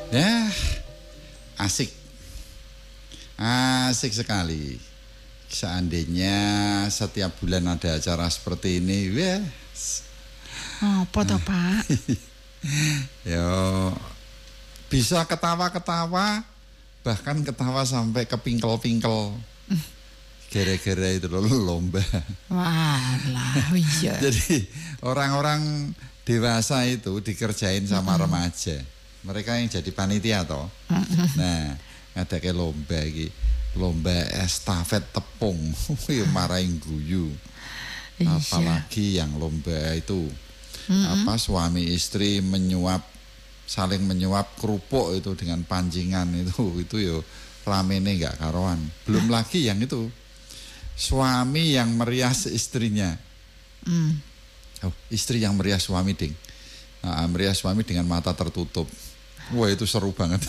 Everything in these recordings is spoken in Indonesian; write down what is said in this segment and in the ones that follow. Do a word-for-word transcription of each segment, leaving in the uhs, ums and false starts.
Ya, asik. Asik sekali. Seandainya setiap bulan ada acara seperti ini, wes. Oh, apa toh, Pak? Yo, bisa ketawa-ketawa, bahkan ketawa sampai ke pingkel-pingkel. Gara-gara itu loh lomba. Walah, iya. Jadi orang-orang dewasa itu dikerjain sama mm-hmm. remaja. Mereka yang jadi panitia toh. Mm-hmm. Nah, ada kayak lomba iki. Lomba estafet tepung. Marahin guyu. Iya. Apalagi yang lomba itu mm-hmm. apa suami istri menyuap, saling menyuap kerupuk itu dengan pancingan itu. Itu yo ramene enggak karuan. Belum lagi yang itu suami yang merias istrinya. Mm. Oh, istri yang merias suami ding. Nah, merias suami dengan mata tertutup. Wah, itu seru banget.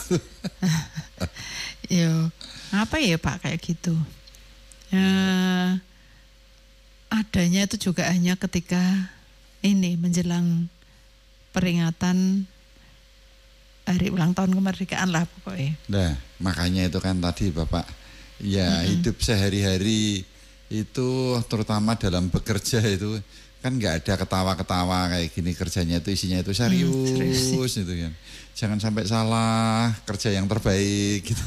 Yo, apa ya Pak kayak gitu? Uh, adanya itu juga hanya ketika ini menjelang peringatan hari ulang tahun kemerdekaan lah pokoknya. Nah, makanya itu kan tadi Bapak, ya mm-hmm. hidup sehari-hari itu terutama dalam bekerja itu kan nggak ada ketawa-ketawa kayak gini, kerjanya itu isinya itu serius, hmm, serius gitu kan. Jangan sampai salah, kerja yang terbaik gitu.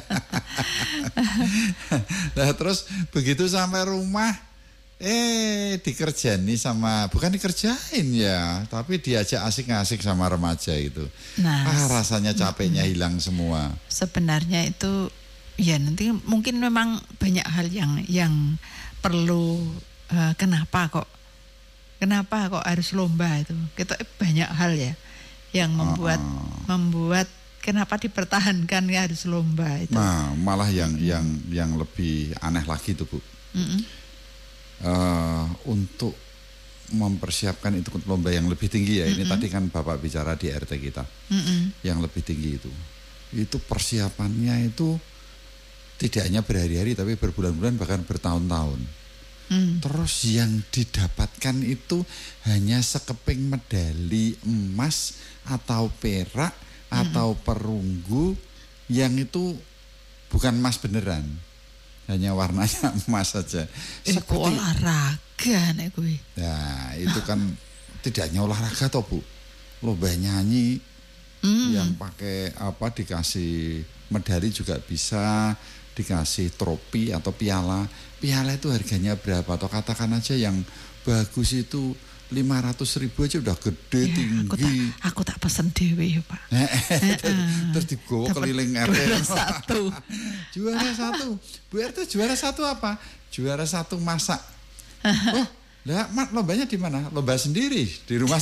Nah terus begitu sampai rumah eh dikerjani sama, bukan dikerjain ya, tapi diajak asik-asik sama remaja itu. Nah, ah rasanya capeknya hmm. hilang semua. Sebenarnya itu ya nanti mungkin memang banyak hal yang yang perlu uh, kenapa kok kenapa kok harus lomba itu. Kita banyak hal ya yang membuat uh, uh. membuat kenapa dipertahankan ya harus lomba itu. Nah, malah yang mm-hmm. yang yang lebih aneh lagi tuh, Bu. Mm-hmm. Uh, untuk mempersiapkan itu lomba yang lebih tinggi ya. Mm-hmm. Ini tadi kan Bapak bicara di R T kita. Mm-hmm. Yang lebih tinggi itu. Itu persiapannya itu tidak hanya berhari-hari tapi berbulan-bulan bahkan bertahun-tahun. Hmm. Terus yang didapatkan itu hanya sekeping medali emas atau perak hmm. atau perunggu yang itu bukan emas beneran, hanya warnanya emas saja. Eh, seperti olahraga nek kuwi. Nah, itu kan tidak hanya olahraga toh, Bu. Lomba nyanyi hmm. yang pakai apa dikasih medali juga bisa, dikasih trofi atau piala. Piala itu harganya berapa? Atau katakan aja yang bagus itu lima ratus ribu aja udah gede, ya, tinggi. Aku tak, aku tak pesen dewe ya Pak. Terus digowo keliling R T. Juara satu. Juara satu. Bu R T juara satu apa? Juara satu masak. Oh, lah lombanya di mana? Lomba sendiri di rumah